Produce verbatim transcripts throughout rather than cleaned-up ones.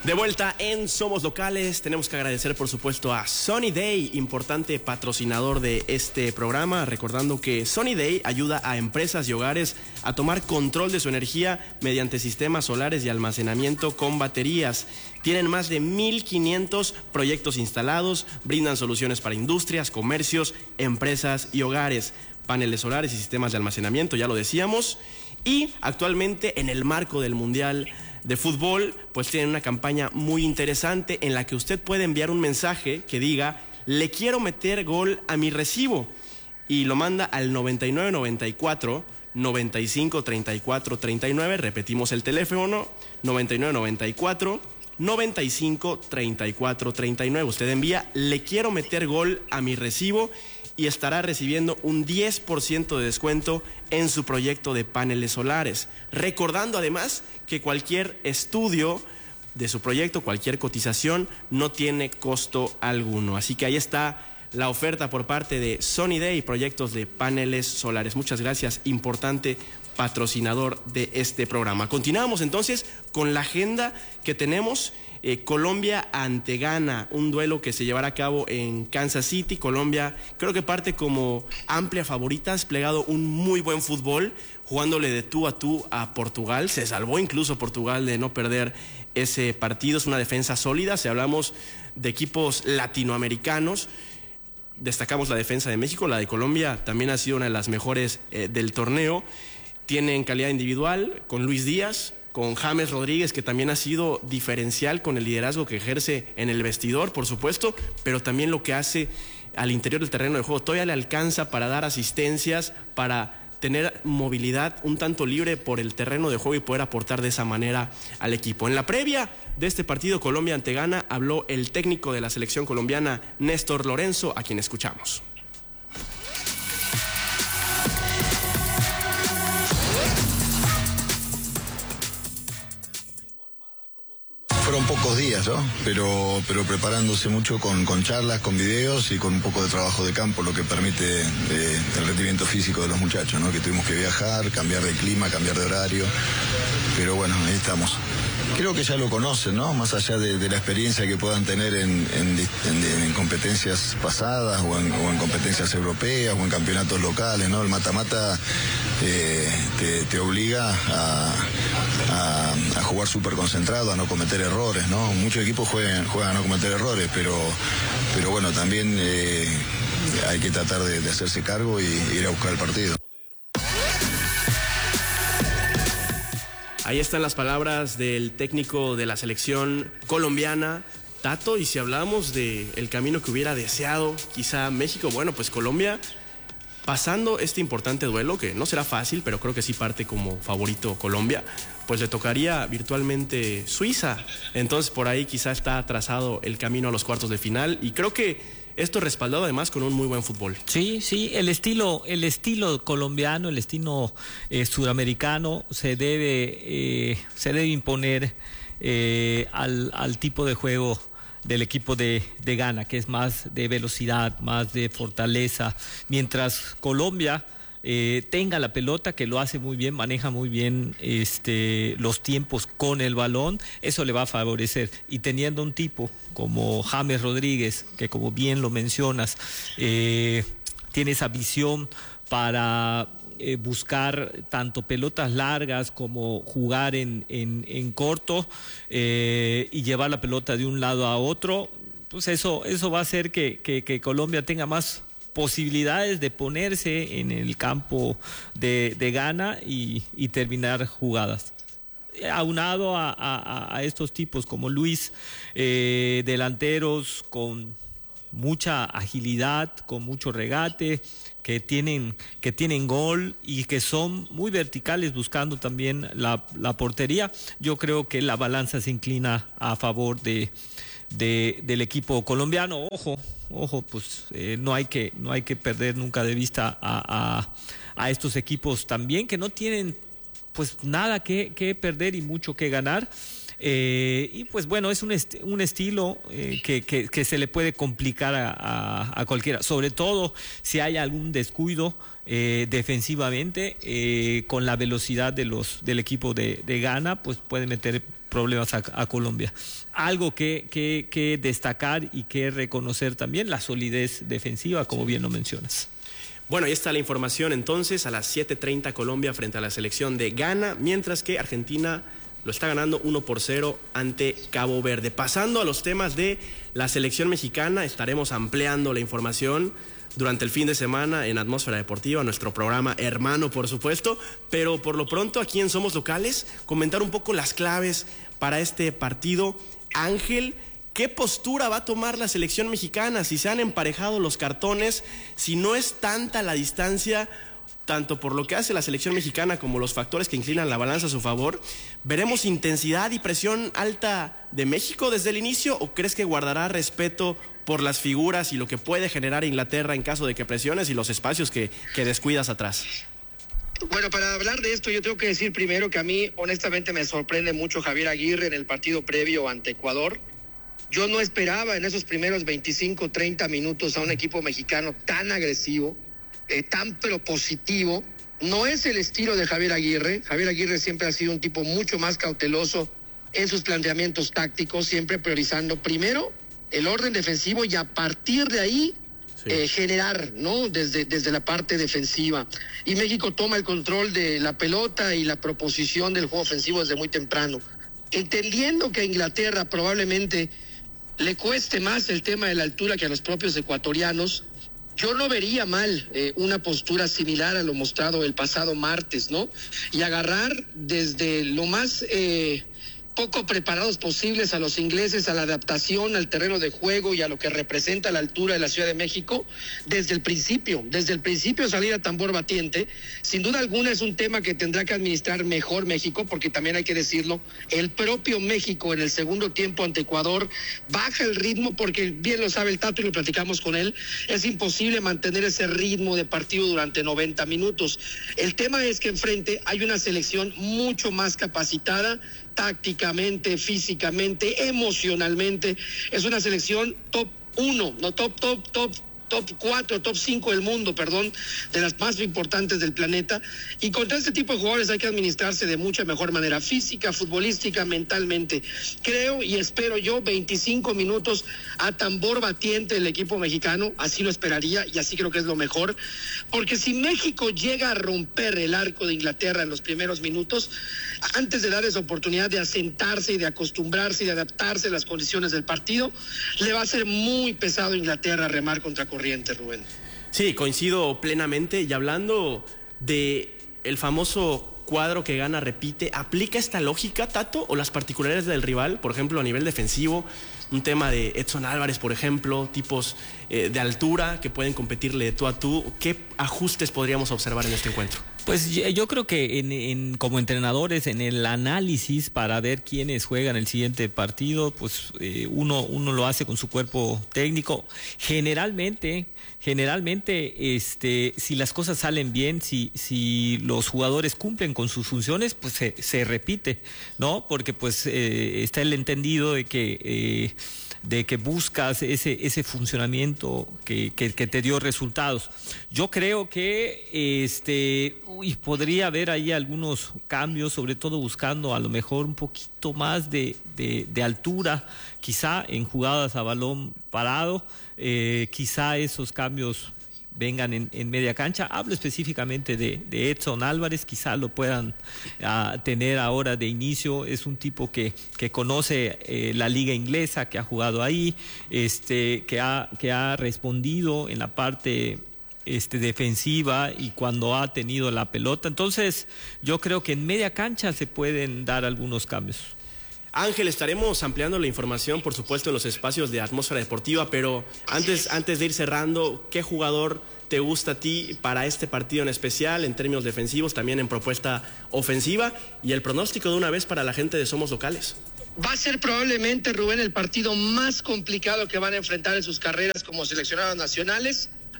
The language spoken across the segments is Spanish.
De vuelta en Somos Locales, tenemos que agradecer por supuesto a Sunny Day, importante patrocinador de este programa, recordando que Sunny Day ayuda a empresas y hogares a tomar control de su energía mediante sistemas solares y almacenamiento con baterías. Tienen más de mil quinientos proyectos instalados, brindan soluciones para industrias, comercios, empresas y hogares, paneles solares y sistemas de almacenamiento, ya lo decíamos, y actualmente en el marco del Mundial de Fútbol, pues tienen una campaña muy interesante en la que usted puede enviar un mensaje que diga: le quiero meter gol a mi recibo, y lo manda al noventa y nueve noventa y cuatro noventa y cinco treinta y cuatro treinta y nueve. Repetimos el teléfono: noventa y nueve noventa y cuatro noventa y cinco treinta y cuatro treinta y nueve. Usted envía: le quiero meter gol a mi recibo, y estará recibiendo un diez por ciento de descuento en su proyecto de paneles solares. Recordando además que cualquier estudio de su proyecto, cualquier cotización, no tiene costo alguno. Así que ahí está la oferta por parte de Sunny Day, proyectos de paneles solares. Muchas gracias, importante patrocinador de este programa. Continuamos entonces con la agenda que tenemos. Eh, Colombia ante Ghana, un duelo que se llevará a cabo en Kansas City. Colombia creo que parte como amplia favorita, ha desplegado un muy buen fútbol, jugándole de tú a tú a Portugal. Se salvó incluso Portugal de no perder ese partido. Es una defensa sólida. Si hablamos de equipos latinoamericanos, destacamos la defensa de México. La de Colombia también ha sido una de las mejores eh, del torneo. Tienen calidad individual con Luis Díaz, con James Rodríguez, que también ha sido diferencial con el liderazgo que ejerce en el vestidor, por supuesto, pero también lo que hace al interior del terreno de juego. Todavía le alcanza para dar asistencias, para tener movilidad un tanto libre por el terreno de juego y poder aportar de esa manera al equipo. En la previa de este partido Colombia ante Ghana habló el técnico de la selección colombiana, Néstor Lorenzo, a quien escuchamos. Fueron pocos días, ¿no? Pero, pero preparándose mucho con, con charlas, con videos y con un poco de trabajo de campo, lo que permite eh, el rendimiento físico de los muchachos, ¿no? Que tuvimos que viajar, cambiar de clima, cambiar de horario, pero bueno, ahí estamos. Creo que ya lo conocen, ¿no? Más allá de, de la experiencia que puedan tener en, en, en, en competencias pasadas o en, o en competencias europeas o en campeonatos locales, ¿no? El mata-mata eh, te, te obliga a, a, a jugar súper concentrado, a no cometer errores, ¿no? Muchos equipos juegan, juegan a no cometer errores, pero, pero bueno, también eh, hay que tratar de, de hacerse cargo y ir a buscar el partido. Ahí están las palabras del técnico de la selección colombiana, Tato, y si hablamos del camino que hubiera deseado quizá México, bueno, pues Colombia pasando este importante duelo, que no será fácil, pero creo que sí parte como favorito Colombia, pues le tocaría virtualmente Suiza. Entonces por ahí quizá está trazado el camino a los cuartos de final, y creo que esto respaldado además con un muy buen fútbol. Sí, sí, el estilo, el estilo colombiano, el estilo eh, sudamericano se debe, eh, se debe imponer eh, al, al tipo de juego del equipo de, de Ghana, que es más de velocidad, más de fortaleza, mientras Colombia eh, tenga la pelota, que lo hace muy bien, maneja muy bien este, los tiempos con el balón, eso le va a favorecer. Y teniendo un tipo como James Rodríguez, que como bien lo mencionas, eh, tiene esa visión para eh, buscar tanto pelotas largas como jugar en, en, en corto eh, y llevar la pelota de un lado a otro, pues eso, eso va a hacer que, que, que Colombia tenga más posibilidades de ponerse en el campo de, de Ghana y, y terminar jugadas. Aunado a, a, a estos tipos como Luis, eh, delanteros con mucha agilidad, con mucho regate, que tienen, que tienen gol y que son muy verticales buscando también la, la portería, yo creo que la balanza se inclina a favor de De, del equipo colombiano. Ojo, ojo, pues eh, no hay que no hay que perder nunca de vista a, a, a estos equipos también, que no tienen pues nada que, que perder y mucho que ganar. Eh, y pues bueno, es un, est un estilo eh, que, que, que se le puede complicar a, a, a cualquiera, sobre todo si hay algún descuido eh, defensivamente, eh, con la velocidad de los del equipo de, de Ghana, pues puede meter problemas a, a Colombia. Algo que, que, que destacar y que reconocer también, la solidez defensiva, como bien lo mencionas. Bueno, ahí está la información entonces, a las siete treinta Colombia frente a la selección de Ghana, mientras que Argentina lo está ganando uno por cero ante Cabo Verde. Pasando a los temas de la selección mexicana, estaremos ampliando la información durante el fin de semana en Atmósfera Deportiva, nuestro programa hermano, por supuesto, pero por lo pronto aquí en Somos Locales, comentar un poco las claves para este partido. Ángel, ¿qué postura va a tomar la selección mexicana? Si se han emparejado los cartones, si no es tanta la distancia, tanto por lo que hace la selección mexicana como los factores que inclinan la balanza a su favor, ¿veremos intensidad y presión alta de México desde el inicio o crees que guardará respeto por las figuras y lo que puede generar Inglaterra en caso de que presiones y los espacios que, que descuidas atrás? Bueno, para hablar de esto yo tengo que decir primero que a mí honestamente me sorprende mucho Javier Aguirre en el partido previo ante Ecuador. Yo no esperaba en esos primeros veinticinco, treinta minutos a un equipo mexicano tan agresivo, eh, tan propositivo. No es el estilo de Javier Aguirre. Javier Aguirre siempre ha sido un tipo mucho más cauteloso en sus planteamientos tácticos, siempre priorizando primero el orden defensivo y a partir de ahí sí. eh, generar, ¿no? Desde, desde la parte defensiva. Y México toma el control de la pelota y la proposición del juego ofensivo desde muy temprano. Entendiendo que a Inglaterra probablemente le cueste más el tema de la altura que a los propios ecuatorianos, yo no vería mal eh, una postura similar a lo mostrado el pasado martes, ¿no? Y agarrar desde lo más eh, poco preparados posibles a los ingleses, a la adaptación al terreno de juego y a lo que representa la altura de la Ciudad de México, desde el principio, desde el principio salir a tambor batiente. Sin duda alguna es un tema que tendrá que administrar mejor México, porque también hay que decirlo, el propio México en el segundo tiempo ante Ecuador baja el ritmo, porque bien lo sabe el Tato y lo platicamos con él, es imposible mantener ese ritmo de partido durante noventa minutos. El tema es que enfrente hay una selección mucho más capacitada, tácticamente, físicamente, emocionalmente. Es una selección top uno, no top, top, top, top cuatro, top cinco del mundo, perdón, de las más importantes del planeta. Y contra este tipo de jugadores hay que administrarse de mucha mejor manera, física, futbolística, mentalmente. Creo y espero yo veinticinco minutos a tambor batiente el equipo mexicano, así lo esperaría y así creo que es lo mejor, porque si México llega a romper el arco de Inglaterra en los primeros minutos, antes de darles oportunidad de asentarse y de acostumbrarse y de adaptarse a las condiciones del partido, le va a ser muy pesado a Inglaterra remar contra corriente, Rubén. Sí, coincido plenamente. Y hablando de el famoso cuadro que gana repite, ¿aplica esta lógica, Tato, o las particularidades del rival? Por ejemplo, a nivel defensivo, un tema de Edson Álvarez, por ejemplo, tipos eh, de altura que pueden competirle de tú a tú. ¿Qué ajustes podríamos observar en este encuentro? Pues yo creo que en, en, como entrenadores, en el análisis para ver quiénes juegan el siguiente partido, pues eh, uno, uno lo hace con su cuerpo técnico. Generalmente, generalmente, este, si las cosas salen bien, si, si los jugadores cumplen con sus funciones, pues se, se repite, ¿no? Porque pues eh, está el entendido de que eh, de que buscas ese, ese funcionamiento que, que, que te dio resultados. Yo creo que este uy, podría haber ahí algunos cambios, sobre todo buscando a lo mejor un poquito más de, de, de altura, quizá en jugadas a balón parado, eh, quizá esos cambios vengan en, en media cancha. Hablo específicamente de, de Edson Álvarez, quizá lo puedan uh, tener ahora de inicio. Es un tipo que, que conoce eh, la liga inglesa, que ha jugado ahí, este, que ha, que ha respondido en la parte este, defensiva y cuando ha tenido la pelota. Entonces yo creo que en media cancha se pueden dar algunos cambios. Ángel, estaremos ampliando la información, por supuesto, en los espacios de Atmósfera Deportiva, pero antes, antes de ir cerrando, ¿qué jugador te gusta a ti para este partido en especial, en términos defensivos, también en propuesta ofensiva? Y el pronóstico de una vez para la gente de Somos Locales. Va a ser probablemente, Rubén, el partido más complicado que van a enfrentar en sus carreras como seleccionados nacionales.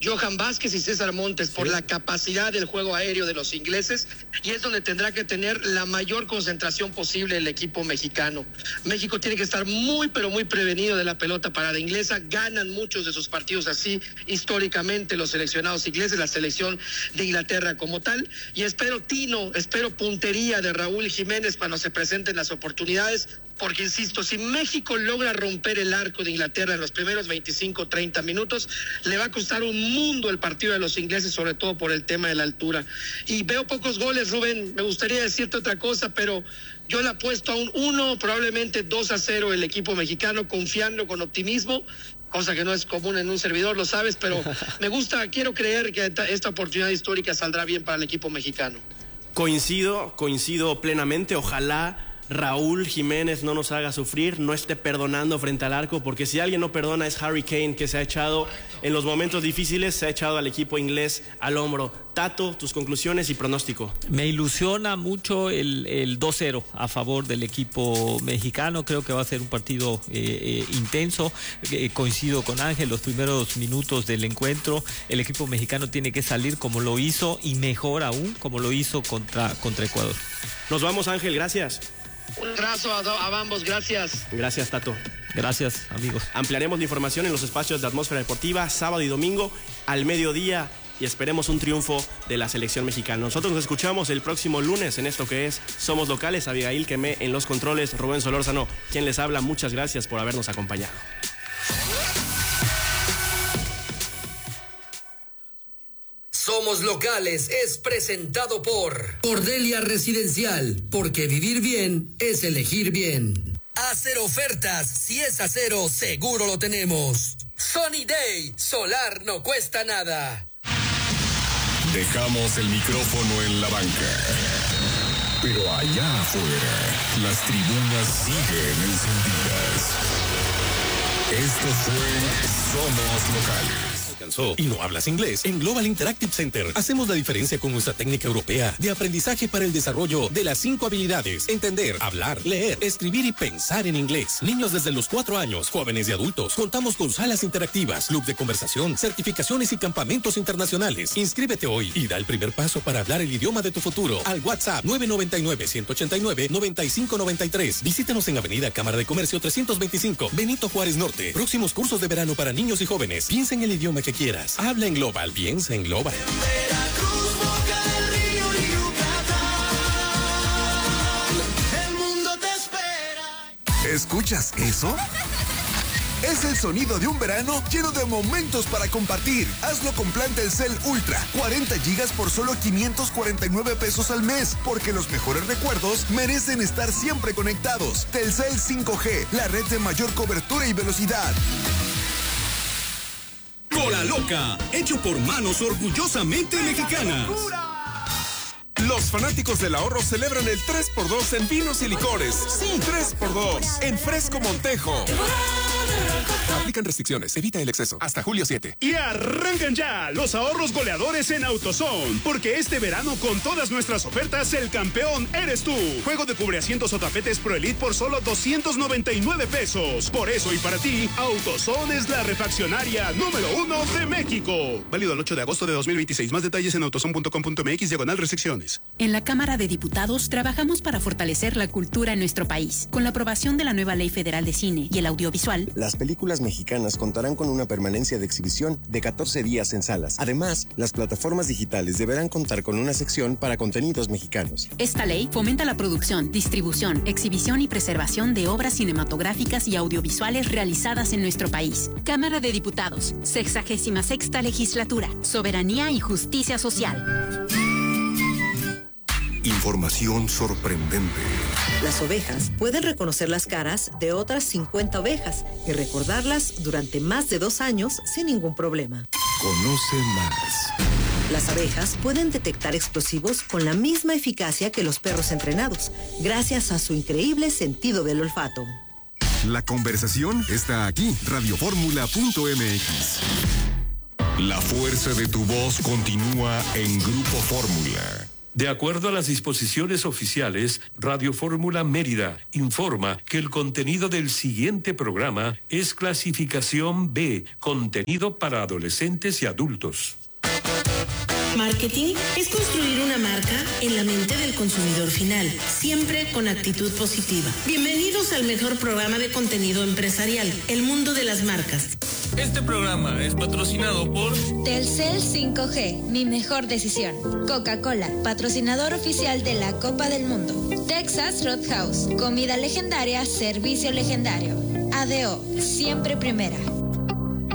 Johan Vázquez y César Montes por la capacidad del juego aéreo de los ingleses, y es donde tendrá que tener la mayor concentración posible el equipo mexicano. México tiene que estar muy pero muy prevenido de la pelota parada inglesa. Ganan muchos de sus partidos así históricamente los seleccionados ingleses, la selección de Inglaterra como tal, y espero tino, espero puntería de Raúl Jiménez cuando se presenten las oportunidades, porque insisto, si México logra romper el arco de Inglaterra en los primeros veinticinco, treinta minutos, le va a costar un mundo el partido de los ingleses, sobre todo por el tema de la altura. Y veo pocos goles, Rubén, me gustaría decirte otra cosa, pero yo le apuesto a un uno, probablemente dos a cero el equipo mexicano, confiando con optimismo, cosa que no es común en un servidor, lo sabes, pero me gusta, quiero creer que esta oportunidad histórica saldrá bien para el equipo mexicano. Coincido, coincido plenamente, ojalá Raúl Jiménez no nos haga sufrir, no esté perdonando frente al arco, porque si alguien no perdona es Harry Kane, que se ha echado en los momentos difíciles, se ha echado al equipo inglés al hombro. Tato, tus conclusiones y pronóstico. Me ilusiona mucho el, el dos cero a favor del equipo mexicano. Creo que va a ser un partido eh, eh, intenso. Eh, coincido con Ángel, los primeros minutos del encuentro el equipo mexicano tiene que salir como lo hizo, y mejor aún como lo hizo contra, contra Ecuador. Nos vamos, Ángel, gracias. Un abrazo a, a ambos, gracias. Gracias, Tato. Gracias, amigos. Ampliaremos la información en los espacios de Atmósfera Deportiva sábado y domingo al mediodía, y esperemos un triunfo de la selección mexicana. Nosotros nos escuchamos el próximo lunes en esto que es Somos Locales. Abigail Quemé en los controles, Rubén Solórzano quien les habla. Muchas gracias por habernos acompañado. Somos Locales es presentado por Cordelia Residencial, porque vivir bien es elegir bien. Hacer ofertas, si es acero, seguro lo tenemos. Sunny Day, solar no cuesta nada. Dejamos el micrófono en la banca, pero allá afuera las tribunas siguen encendidas. Esto fue Somos Locales. ¿Y no hablas inglés? En Global Interactive Center hacemos la diferencia con nuestra técnica europea de aprendizaje para el desarrollo de las cinco habilidades: entender, hablar, leer, escribir y pensar en inglés. Niños desde los cuatro años, jóvenes y adultos. Contamos con salas interactivas, club de conversación, certificaciones y campamentos internacionales. Inscríbete hoy y da el primer paso para hablar el idioma de tu futuro al WhatsApp nueve nueve nueve, uno ocho nueve, nueve cinco nueve tres. Visítanos en Avenida Cámara de Comercio trescientos veinticinco, Benito Juárez Norte. Próximos cursos de verano para niños y jóvenes. Piensa en el idioma que quieras. Habla en Global, piensa en Global. Veracruz, Boca del Río y Yucatán. El mundo te espera. ¿Escuchas eso? Es el sonido de un verano lleno de momentos para compartir. Hazlo con plan Telcel Ultra, cuarenta gigas por solo quinientos cuarenta y nueve pesos al mes, porque los mejores recuerdos merecen estar siempre conectados. Telcel cinco G, la red de mayor cobertura y velocidad. Cola Loca, hecho por manos orgullosamente mexicanas. Los fanáticos del ahorro celebran el tres por dos en vinos y licores. Sí, tres por dos en Fresco Montejo. Aplican restricciones, evita el exceso. Hasta julio siete. Y arrancan ya los ahorros goleadores en AutoZone, porque este verano con todas nuestras ofertas el campeón eres tú. Juego de cubreasientos o tapetes Pro Elite por solo doscientos noventa y nueve pesos. Por eso y para ti, AutoZone es la refaccionaria número uno de México. Válido el ocho de agosto de dos mil veintiséis. Más detalles en autozone punto com punto mx diagonal restricciones. En la Cámara de Diputados trabajamos para fortalecer la cultura en nuestro país. Con la aprobación de la nueva Ley Federal de Cine y el Audiovisual, las películas mexicanas contarán con una permanencia de exhibición de catorce días en salas. Además, las plataformas digitales deberán contar con una sección para contenidos mexicanos. Esta ley fomenta la producción, distribución, exhibición y preservación de obras cinematográficas y audiovisuales realizadas en nuestro país. Cámara de Diputados, sexagésima sexta legislatura, soberanía y justicia social. Información sorprendente. Las ovejas pueden reconocer las caras de otras cincuenta ovejas y recordarlas durante más de dos años sin ningún problema. Conoce más. Las abejas pueden detectar explosivos con la misma eficacia que los perros entrenados, gracias a su increíble sentido del olfato. La conversación está aquí, radioformula punto m x. La fuerza de tu voz continúa en Grupo Fórmula. De acuerdo a las disposiciones oficiales, Radio Fórmula Mérida informa que el contenido del siguiente programa es clasificación B, contenido para adolescentes y adultos. Marketing es construir una marca en la mente del consumidor final, siempre con actitud positiva. Bienvenidos al mejor programa de contenido empresarial, El Mundo de las Marcas. Este programa es patrocinado por Telcel cinco G, mi mejor decisión. Coca-Cola, patrocinador oficial de la Copa del Mundo. Texas Roadhouse, comida legendaria, servicio legendario. A D O, siempre primera.